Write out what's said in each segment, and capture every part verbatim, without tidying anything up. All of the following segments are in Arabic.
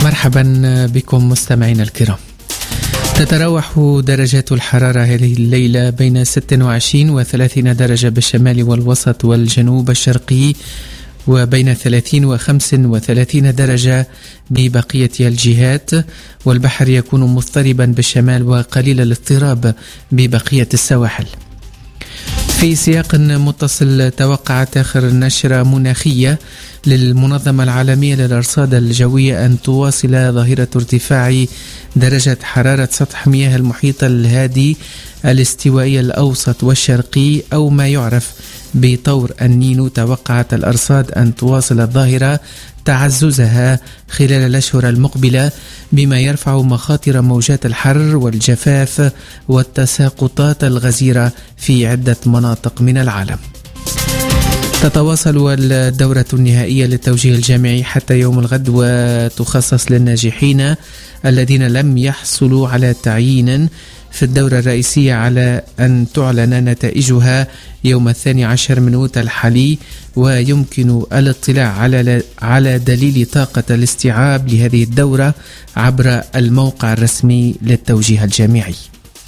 مرحبا بكم مستمعينا الكرام. تتراوح درجات الحرارة هذه الليلة بين ستة وعشرين وثلاثين درجة بالشمال والوسط والجنوب الشرقي، وبين ثلاثين وخمس وثلاثين درجة ببقية الجهات، والبحر يكون مضطربا بالشمال وقليل الاضطراب ببقية السواحل. في سياق متصل، توقعت آخر نشرة مناخية للمنظمة العالمية للأرصاد الجوية أن تواصل ظاهرة ارتفاع درجة حرارة سطح مياه المحيط الهادي الاستوائي الأوسط والشرقي أو ما يعرف بطور النينو. توقعت الأرصاد أن تواصل الظاهرة تعززها خلال الأشهر المقبلة، بما يرفع مخاطر موجات الحر والجفاف والتساقطات الغزيرة في عدة مناطق من العالم. تتواصل الدورة النهائية للتوجيه الجامعي حتى يوم الغد، وتخصص للناجحين الذين لم يحصلوا على تعيين في الدورة الرئيسية على أن تعلن نتائجها يوم الثاني عشر من أوت الحالي، ويمكن الاطلاع على على دليل طاقة الاستيعاب لهذه الدورة عبر الموقع الرسمي للتوجيه الجامعي.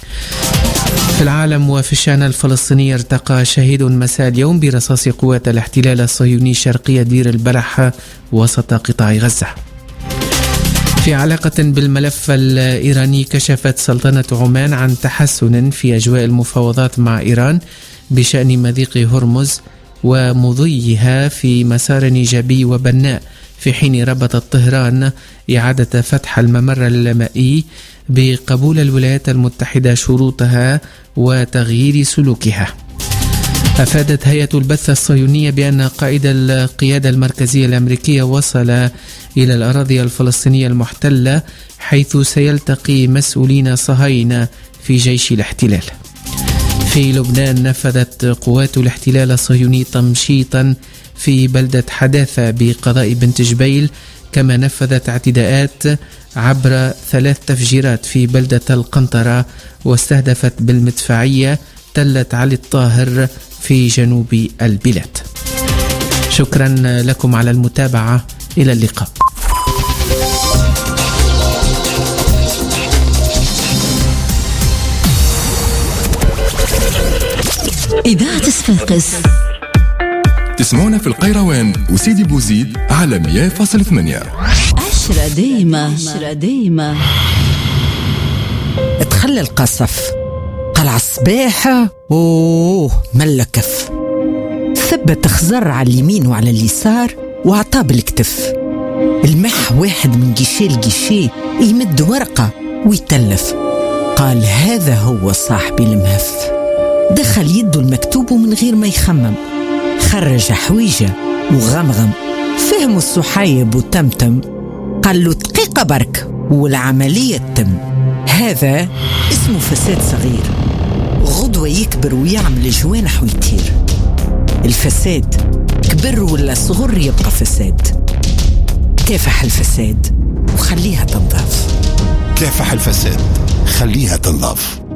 في العالم وفي الشأن الفلسطيني، ارتقى شهيد مساء اليوم برصاص قوات الاحتلال الصهيوني شرقية دير البلح وسط قطاع غزة. في علاقة بالملف الإيراني، كشفت سلطنة عمان عن تحسن في أجواء المفاوضات مع إيران بشأن مضيق هرمز ومضيها في مسار إيجابي وبناء، في حين ربطت طهران إعادة فتح الممر المائي بقبول الولايات المتحدة شروطها وتغيير سلوكها. أفادت هيئة البث الصهيونية بأن قائد القيادة المركزية الأمريكية وصل إلى الأراضي الفلسطينية المحتلة، حيث سيلتقي مسؤولين صهاينة في جيش الاحتلال. في لبنان، نفذت قوات الاحتلال الصهيوني تمشيطا في بلدة حداثة بقضاء بنت جبيل، كما نفذت اعتداءات عبر ثلاث تفجيرات في بلدة القنطرة، واستهدفت بالمدفعية تلة علي الطاهر في جنوب البلاد. شكرا لكم على المتابعة، إلى اللقاء. إذاعة صفاقس تسمعونا في القيروان وسيدي بوزيد على مية فاصلة ثمانية. عشرة دايمة عشرة دايمة. تخلى القصف قلع الصباح، أوه ملكف، ثبت خزر على اليمين وعلى اليسار وعطاه بالكتف. المح واحد من جيشي الجيشي يمد ورقة ويتلف، قال هذا هو صاحبي المهف. دخل يده المكتوب من غير ما يخمم، خرج حويجة وغمغم، فهموا الصحايب وتمتم، قال له دقيقة برك والعملية تتم. هذا اسمه فساد صغير، غدوة يكبر ويعمل جوانح ويطير. الفساد كبر ولا صغر يبقى فساد. كافح الفساد وخليها تنضاف. كافح الفساد خليها تنضاف.